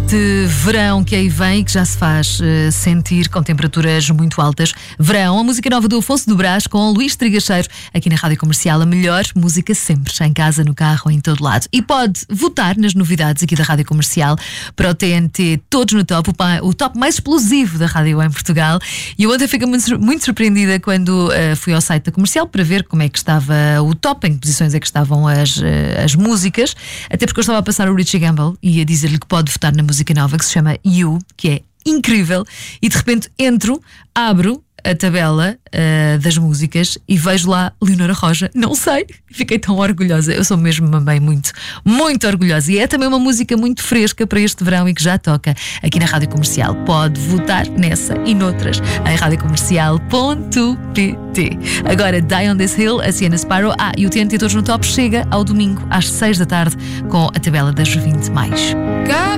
Este verão que aí vem, que já se faz sentir com temperaturas muito altas. Verão, a música nova do Afonso do Brás com Luís Trigacheiro, aqui na Rádio Comercial. A melhor música sempre, em casa, no carro, em todo lado. E pode votar nas novidades aqui da Rádio Comercial para o TNT Todos no Top, o top mais explosivo da rádio em Portugal. E eu ontem fiquei muito surpreendida quando fui ao site da Comercial para ver como é que estava o top, em que posições é que estavam as músicas. Até porque eu estava a passar o Richie Gamble e a dizer-lhe que pode votar na música nova que se chama You, que é incrível, e de repente abro a tabela das músicas e vejo lá Leonora Roja. Não sei, fiquei tão orgulhosa. Eu sou mesmo uma mãe muito, muito orgulhosa. E é também uma música muito fresca para este verão e que já toca aqui na Rádio Comercial. Pode votar nessa e noutras em radiocomercial.pt. Agora, Die on This Hill, a Sienna Sparrow. E o TNT Todos no Top chega ao domingo às 6 da tarde com a tabela das 20 mais.